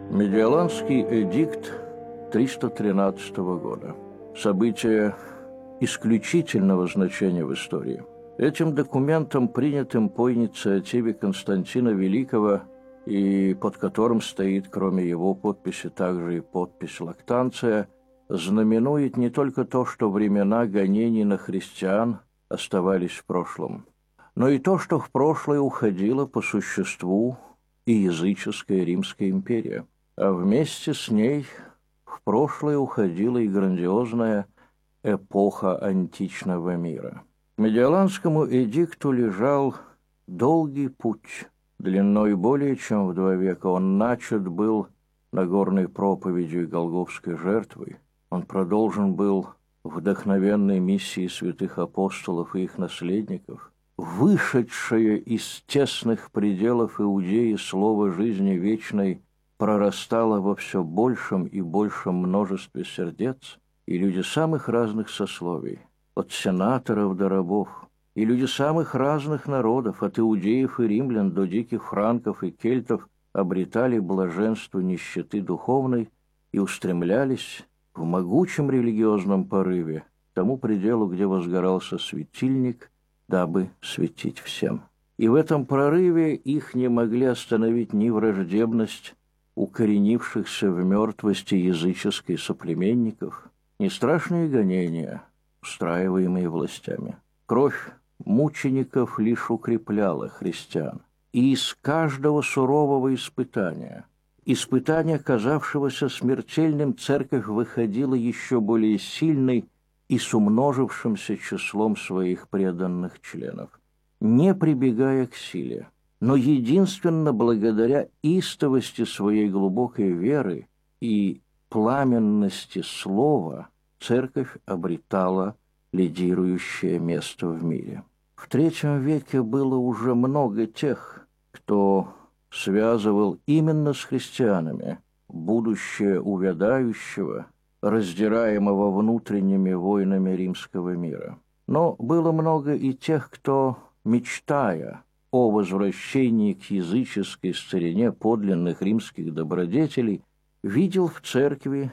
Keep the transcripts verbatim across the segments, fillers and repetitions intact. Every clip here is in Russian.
Медиоланский эдикт триста тринадцатого года. Событие исключительного значения в истории. Этим документом, принятым по инициативе Константина Великого, и под которым стоит, кроме его подписи, также и подпись Лактанция, знаменует не только то, что времена гонений на христиан оставались в прошлом, но и то, что в прошлое уходила по существу и языческая Римская империя, а вместе с ней в прошлое уходила и грандиозная эпоха античного мира. К Медиоланскому эдикту лежал долгий путь, длиной более чем в два века. Он начат был Нагорной проповедью и Голгофской жертвой. Он продолжен был вдохновенной миссией святых апостолов и их наследников. Вышедшее из тесных пределов Иудеи слово жизни вечной прорастало во все большем и большем множестве сердец, и люди самых разных сословий, от сенаторов до рабов, и люди самых разных народов, от иудеев и римлян до диких франков и кельтов, обретали блаженство нищеты духовной и устремлялись в могучем религиозном порыве к тому пределу, где возгорался светильник, дабы светить всем. И в этом прорыве их не могли остановить ни враждебность укоренившихся в мертвости языческой соплеменников, ни страшные гонения, устраиваемые властями. Кровь мучеников лишь укрепляла христиан. И из каждого сурового испытания, испытания, казавшегося смертельным, церковь выходила еще более сильной и с умножившимся числом своих преданных членов, не прибегая к силе, но единственно благодаря истовости своей глубокой веры и пламенности слова церковь обретала лидирующее место в мире. В третьем веке было уже много тех, кто связывал именно с христианами будущее увядающего, раздираемого внутренними войнами римского мира. Но было много и тех, кто, мечтая о возвращении к языческой старине подлинных римских добродетелей, видел в церкви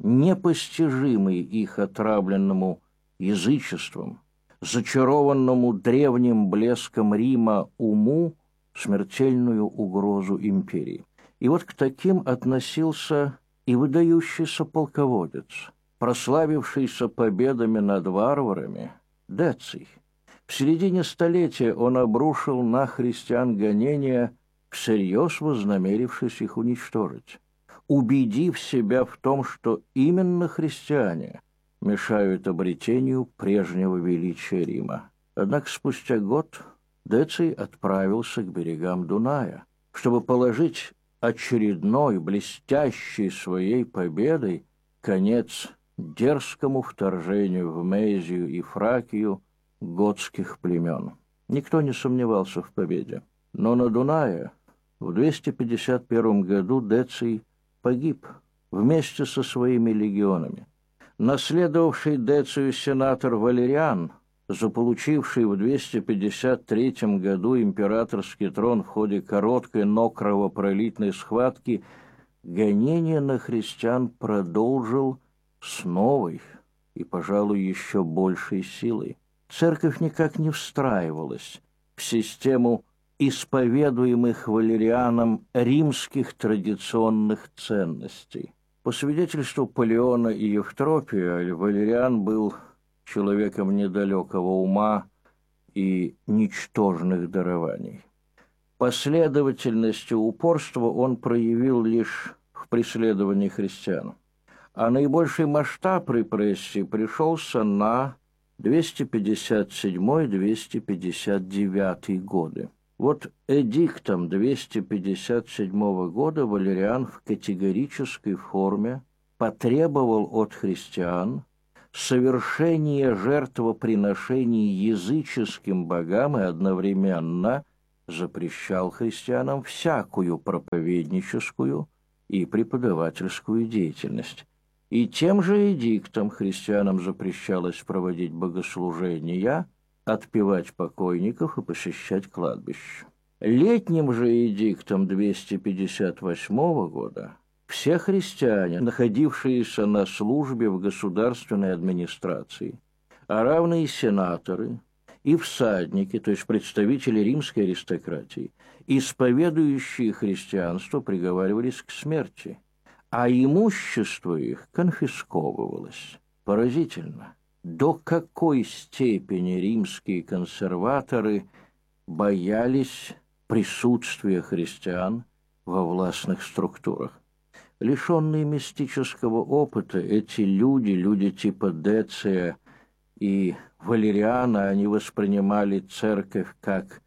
непостижимый их отравленному язычеством, зачарованному древним блеском Рима уму, смертельную угрозу империи. И вот к таким относился и выдающийся полководец, прославившийся победами над варварами, Деций. В середине столетия он обрушил на христиан гонения, всерьез вознамерившись их уничтожить, убедив себя в том, что именно христиане мешают обретению прежнего величия Рима. Однако спустя год Деций отправился к берегам Дуная, чтобы положить очередной, блестящей своей победой конец дерзкому вторжению в Мезию и Фракию готских племен. Никто не сомневался в победе. Но на Дунае в двести пятьдесят первом году Деций погиб вместе со своими легионами. Наследовавший Децию сенатор Валериан, заполучивший в двести пятьдесят третьем году императорский трон в ходе короткой, но кровопролитной схватки, гонение на христиан продолжил с новой и, пожалуй, еще большей силой. Церковь никак не встраивалась в систему исповедуемых Валерианом римских традиционных ценностей. По свидетельству Полеона и Евтропия, Валериан был человеком недалекого ума и ничтожных дарований. Последовательность и упорство он проявил лишь в преследовании христиан, а наибольший масштаб репрессий пришелся на двести пятьдесят седьмой — двести пятьдесят девятый годы. Вот эдиктом двести пятьдесят седьмого года Валериан в категорической форме потребовал от христиан совершение жертвоприношений языческим богам и одновременно запрещал христианам всякую проповедническую и преподавательскую деятельность. И тем же эдиктом христианам запрещалось проводить богослужения, отпевать покойников и посещать кладбища. Летним же эдиктом двести пятьдесят восьмого года все христиане, находившиеся на службе в государственной администрации, а равно и сенаторы, и всадники, то есть представители римской аристократии, исповедующие христианство, приговаривались к смерти, а имущество их конфисковывалось. Поразительно, до какой степени римские консерваторы боялись присутствия христиан во властных структурах. Лишенные мистического опыта, эти люди, люди типа Деция и Валериана, они воспринимали церковь как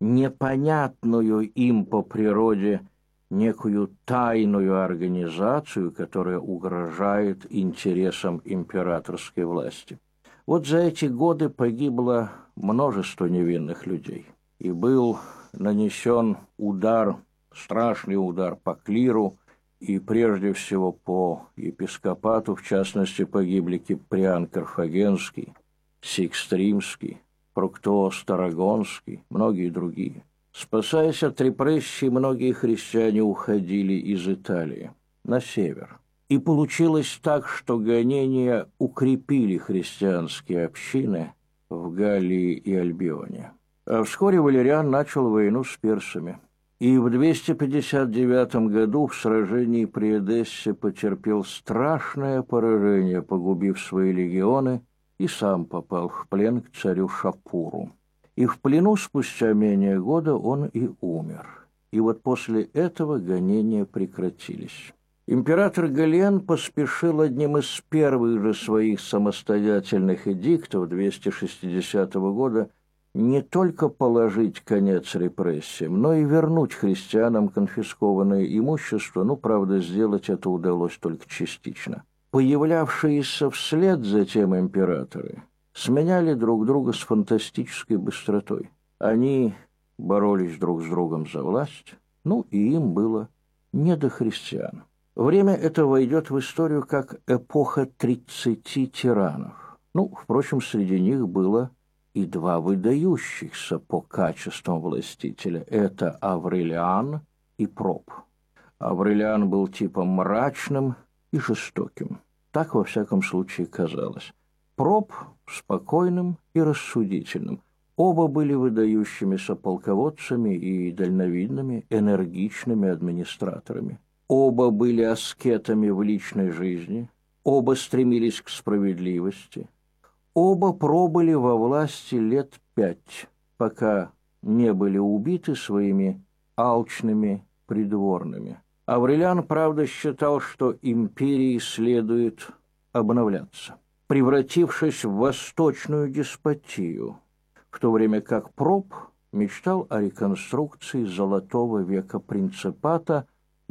непонятную им по природе некую тайную организацию, которая угрожает интересам императорской власти. Вот за эти годы погибло множество невинных людей, и был нанесен удар, страшный удар по клиру, и прежде всего по епископату, в частности, погибли Киприан Карфагенский, Сикст Римский, Проктоос Тарагонский, многие другие. Спасаясь от репрессий, многие христиане уходили из Италии на север. И получилось так, что гонения укрепили христианские общины в Галлии и Альбионе. А вскоре Валериан начал войну с персами. И в двести пятьдесят девятом году в сражении при Эдессе потерпел страшное поражение, погубив свои легионы, и сам попал в плен к царю Шапуру. И в плену спустя менее года он и умер. И вот после этого гонения прекратились. Император Галлиен поспешил одним из первых же своих самостоятельных эдиктов двести шестидесятого года не только положить конец репрессиям, но и вернуть христианам конфискованное имущество, ну, правда, сделать это удалось только частично. Появлявшиеся вслед за тем императоры сменяли друг друга с фантастической быстротой. Они боролись друг с другом за власть, ну, и им было не до христиан. Время это войдет в историю как эпоха тридцати тиранов. Ну, впрочем, среди них было и два выдающихся по качествам властителя. Это Аврелиан и Проб. Аврелиан был типом мрачным и жестоким. Так, во всяком случае, казалось. Проб – спокойным и рассудительным. Оба были выдающимися полководцами и дальновидными, энергичными администраторами. Оба были аскетами в личной жизни. Оба стремились к справедливости. Оба пробыли во власти лет пять, пока не были убиты своими алчными придворными. Аврелиан, правда, считал, что империи следует обновляться, превратившись в восточную деспотию, в то время как Проб мечтал о реконструкции золотого века принципата,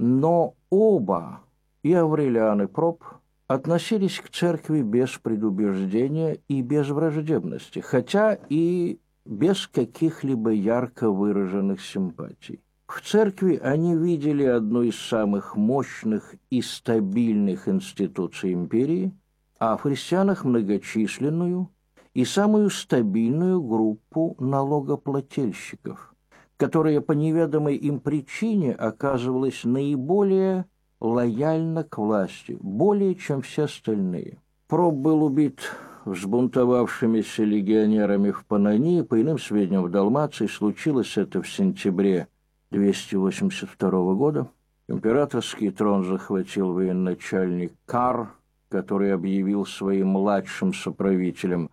но оба, и Аврелиан, и Проб, относились к церкви без предубеждения и без враждебности, хотя и без каких-либо ярко выраженных симпатий. В церкви они видели одну из самых мощных и стабильных институций империи, а в христианах многочисленную и самую стабильную группу налогоплательщиков, которая по неведомой им причине оказывалась наиболее лояльна к власти, более чем все остальные. Проб был убит взбунтовавшимися легионерами в Панонии, по иным сведениям в Далмации. Случилось это в сентябре двести восемьдесят второго года. Императорский трон захватил военачальник Кар, который объявил своим младшим соправителем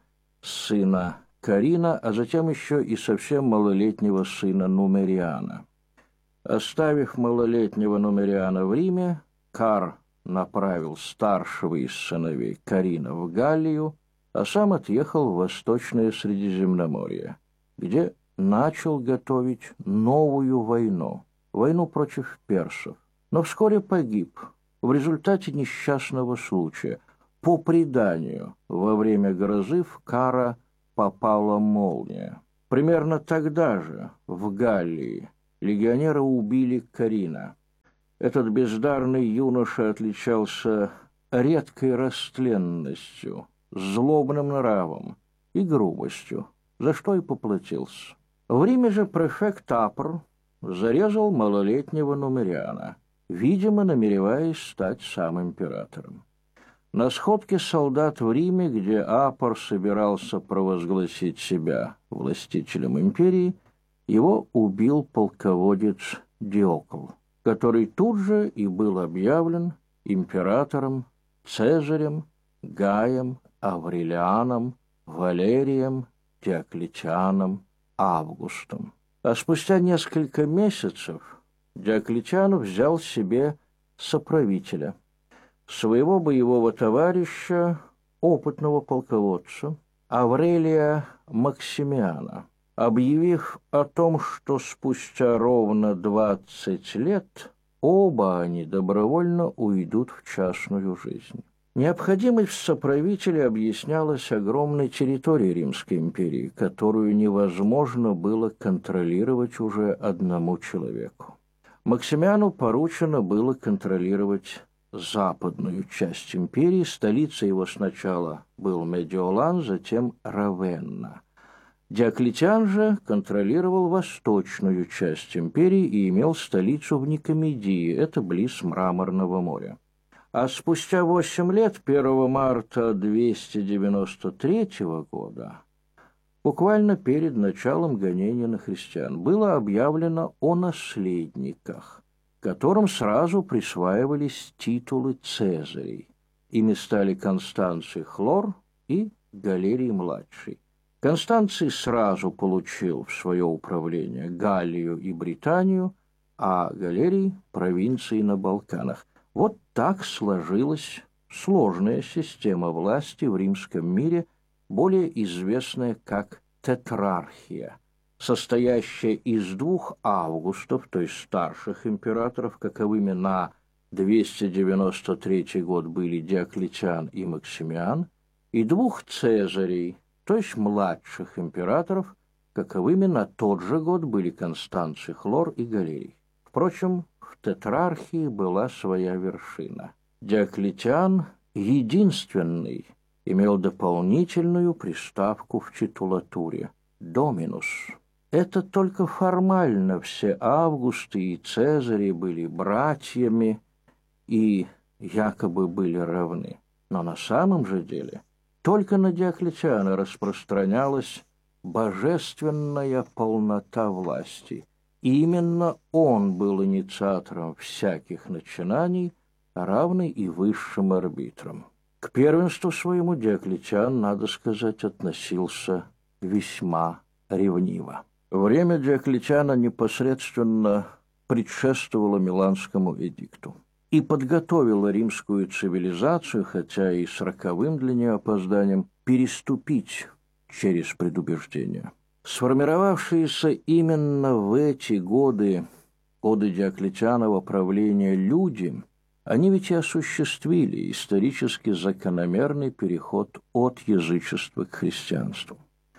сына Карина, а затем еще и совсем малолетнего сына Нумериана. Оставив малолетнего Нумериана в Риме, Кар направил старшего из сыновей Карина в Галлию, а сам отъехал в Восточное Средиземноморье, где начал готовить новую войну, войну против персов, но вскоре погиб в результате несчастного случая. По преданию, во время грозы в Кара попала молния. Примерно тогда же в Галлии легионеры убили Карина. Этот бездарный юноша отличался редкой растленностью, злобным нравом и грубостью, за что и поплатился. В Риме же префект Апр зарезал малолетнего Нумериана. видимо, намереваясь стать сам императором. На сходке солдат в Риме, где Апор собирался провозгласить себя властителем империи, его убил полководец Диокл, который тут же и был объявлен императором Цезарем, Гаем, Аврелианом, Валерием, Диоклетианом, Августом. А спустя несколько месяцев Диоклетиан взял себе соправителя, своего боевого товарища, опытного полководца Аврелия Максимиана, объявив о том, что спустя ровно двадцать лет оба они добровольно уйдут в частную жизнь. Необходимость в соправителе объяснялась огромной территорией Римской империи, которую невозможно было контролировать уже одному человеку. Максимиану поручено было контролировать западную часть империи. Столицей его сначала был Медиолан, затем Равенна. Диоклетиан же контролировал восточную часть империи и имел столицу в Никомедии, это близ Мраморного моря. А спустя восемь лет, первого марта двести девяносто третьего года, буквально перед началом гонения на христиан, было объявлено о наследниках, которым сразу присваивались титулы Цезарей. Ими стали Констанций Хлор и Галерий-младший. Констанций сразу получил в свое управление Галлию и Британию, а Галерий – провинции на Балканах. Вот так сложилась сложная система власти в римском мире, более известная как тетрархия, состоящая из двух Августов, то есть старших императоров, каковыми на двести девяносто третий год были Диоклетиан и Максимиан, и двух Цезарей, то есть младших императоров, каковыми на тот же год были Констанций Хлор и Галерий. Впрочем, в тетрархии была своя вершина. Диоклетиан, единственный, имел дополнительную приставку в титулатуре – «доминус». Это только формально все Августы и Цезари были братьями и якобы были равны. Но на самом же деле только на Диоклетиана распространялась божественная полнота власти. Именно он был инициатором всяких начинаний, равный и высшим арбитрам. К первенству своему Диоклетиан, надо сказать, относился весьма ревниво. Время Диоклетиана непосредственно предшествовало Миланскому эдикту и подготовило римскую цивилизацию, хотя и с роковым для нее опозданием, переступить через предубеждение. Сформировавшиеся именно в эти годы, годы Диоклетианова правления люди, они ведь и осуществили исторически закономерный переход от язычества к христианству.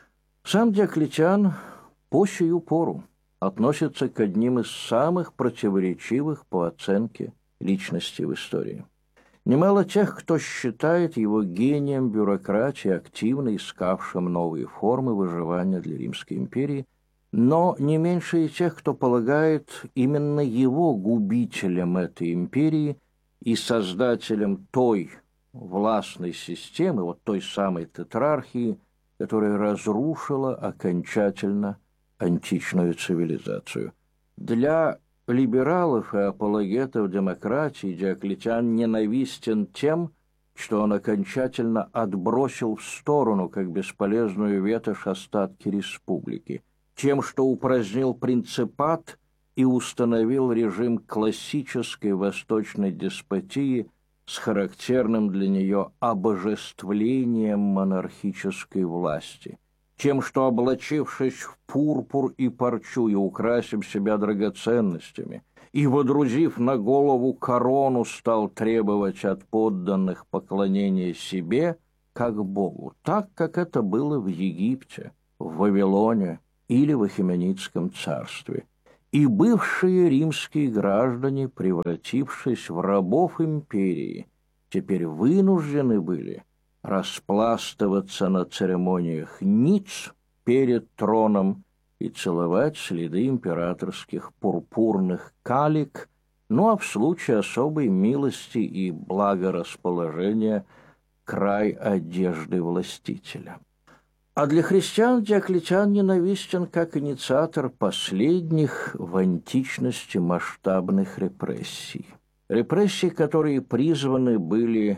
Сам Диоклетиан по сию пору относится к одним из самых противоречивых по оценке личностей в истории. Немало тех, кто считает его гением бюрократии, активно искавшим новые формы выживания для Римской империи, но не меньше и тех, кто полагает именно его губителем этой империи и создателем той властной системы, вот той самой тетрархии, которая разрушила окончательно античную цивилизацию. Для либералов и апологетов демократии Диоклетиан ненавистен тем, что он окончательно отбросил в сторону, как бесполезную ветошь, остатки республики, тем, что упразднил принципат и установил режим классической восточной деспотии с характерным для нее обожествлением монархической власти, тем, что, облачившись в пурпур и парчу и украсив себя драгоценностями, и, водрузив на голову корону, стал требовать от подданных поклонения себе, как Богу, так, как это было в Египте, в Вавилоне или в Ахеменидском царстве. И бывшие римские граждане, превратившись в рабов империи, теперь вынуждены были распластываться на церемониях ниц перед троном и целовать следы императорских пурпурных калик, ну а в случае особой милости и благорасположения край одежды властителя. А для христиан Диоклетиан ненавистен как инициатор последних в античности масштабных репрессий. Репрессий, которые призваны были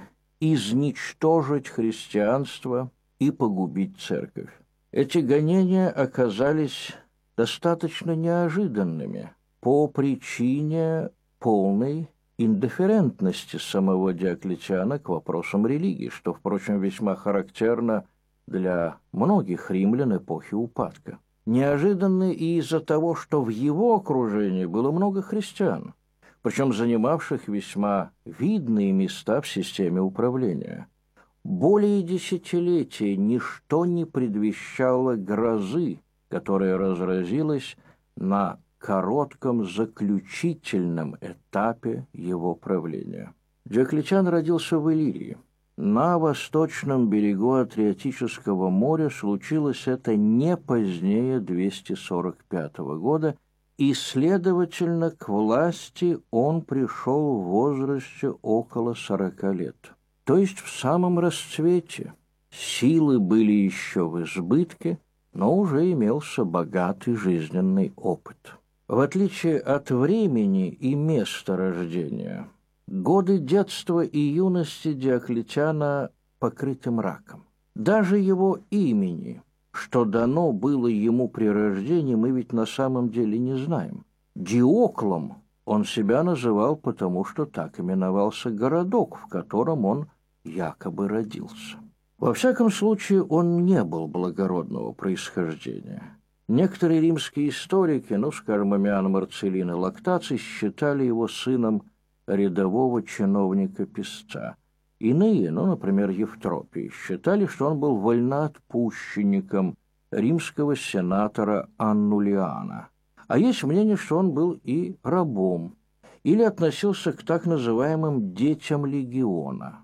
изничтожить христианство и погубить церковь. Эти гонения оказались достаточно неожиданными по причине полной индифферентности самого Диоклетиана к вопросам религии, что, впрочем, весьма характерно для многих римлян эпохи упадка. Неожиданны и из-за того, что в его окружении было много христиан, причем занимавших весьма видные места в системе управления. Более десятилетия ничто не предвещало грозы, которая разразилась на коротком заключительном этапе его правления. Диоклетиан родился в Иллирии. На восточном берегу Адриатического моря случилось это не позднее двести сорок пятого года, и, следовательно, к власти он пришел в возрасте около сорока лет. То есть в самом расцвете. Силы были еще в избытке, но уже имелся богатый жизненный опыт. В отличие от времени и места рождения, годы детства и юности Диоклетиана покрыты мраком. Даже его имени, что дано было ему при рождении, мы ведь на самом деле не знаем. Диоклом он себя называл, потому что так именовался городок, в котором он якобы родился. Во всяком случае, он не был благородного происхождения. Некоторые римские историки, ну, скажем, Аммиан Марцеллин и Лактаций, считали его сыном рядового чиновника-писца. Иные, ну, например, Евтропий, считали, что он был вольноотпущенником римского сенатора Аннулиана. А есть мнение, что он был и рабом, или относился к так называемым «детям легиона».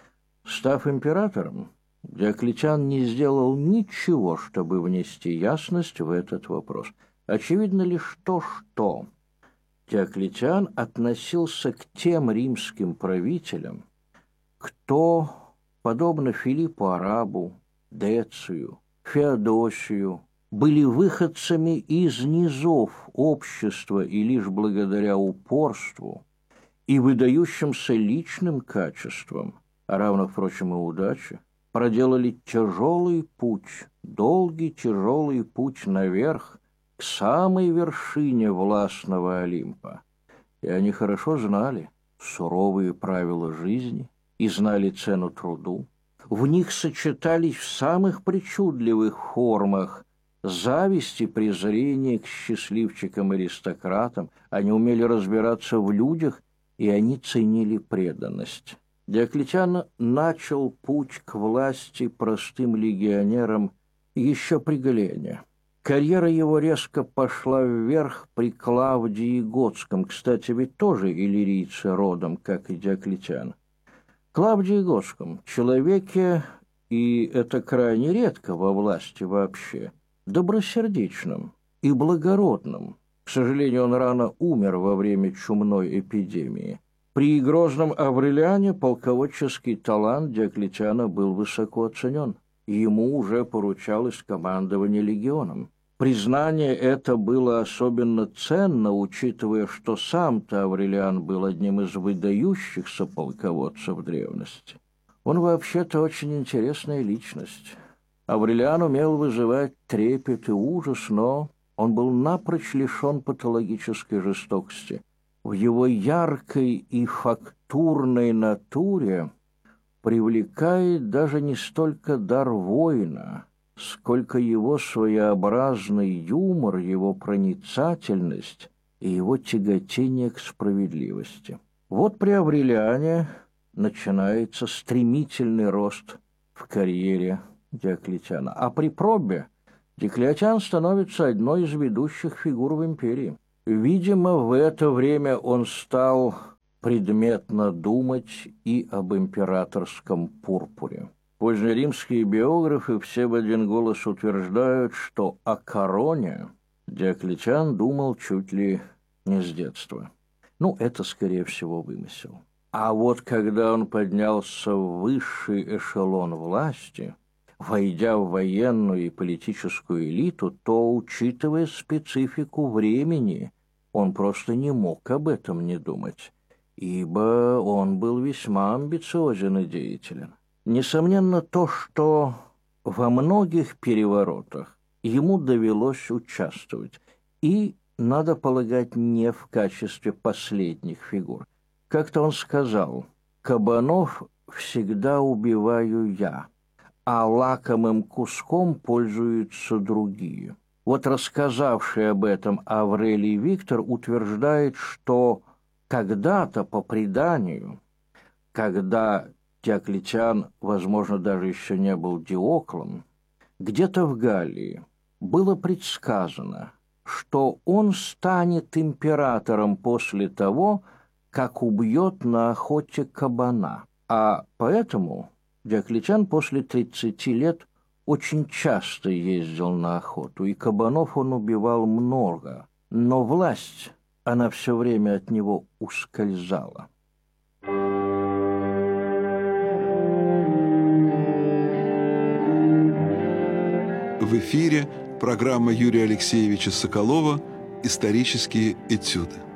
Став императором, Диоклетиан не сделал ничего, чтобы внести ясность в этот вопрос. Очевидно лишь то, что Диоклетиан относился к тем римским правителям, кто, подобно Филиппу Арабу, Децию, Феодосию, были выходцами из низов общества и лишь благодаря упорству и выдающимся личным качествам, а равно, впрочем, и удаче, проделали тяжелый путь, долгий тяжелый путь наверх к самой вершине властного Олимпа. И они хорошо знали суровые правила жизни и знали цену труду. В них сочетались в самых причудливых формах зависть и презрение к счастливчикам-аристократам. Они умели разбираться в людях, и они ценили преданность. Диоклетиан начал путь к власти простым легионером еще при Галлиене. Карьера его резко пошла вверх при Клавдии Готском, кстати, ведь тоже иллирийцы родом, как и Диоклетиан. Клавдии Готском, человеке, и это крайне редко во власти вообще, добросердечным и благородным. К сожалению, он рано умер во время чумной эпидемии. При грозном Аврелиане полководческий талант Диоклетиана был высоко оценен. Ему уже поручалось командование легионом. Признание это было особенно ценно, учитывая, что сам-то Аврелиан был одним из выдающихся полководцев древности. Он вообще-то очень интересная личность. Аврелиан умел вызывать трепет и ужас, но он был напрочь лишен патологической жестокости. В его яркой и фактурной натуре привлекает даже не столько дар воина, сколько его своеобразный юмор, его проницательность и его тяготение к справедливости. Вот при Аврелиане начинается стремительный рост в карьере Диоклетиана, а при Пробе Диоклетиан становится одной из ведущих фигур в империи. Видимо, в это время он стал предметно думать и об императорском пурпуре. Позднеримские биографы все в один голос утверждают, что о короне Диоклетиан думал чуть ли не с детства. Ну, это, скорее всего, вымысел. А вот когда он поднялся в высший эшелон власти, войдя в военную и политическую элиту, то, учитывая специфику времени, он просто не мог об этом не думать, ибо он был весьма амбициозен и деятелен. Несомненно, то, что во многих переворотах ему довелось участвовать, и, надо полагать, не в качестве последних фигур. Как-то он сказал: «Кабанов всегда убиваю я, а лакомым куском пользуются другие». Вот рассказавший об этом Аврелий Виктор утверждает, что когда-то, по преданию, когда Диоклетиан, возможно, даже еще не был Диоклом, где-то в Галлии было предсказано, что он станет императором после того, как убьет на охоте кабана. А поэтому Диоклетиан после тридцати лет очень часто ездил на охоту, и кабанов он убивал много, но власть, она все время от него ускользала. В эфире программа Юрия Алексеевича Соколова «Исторические этюды».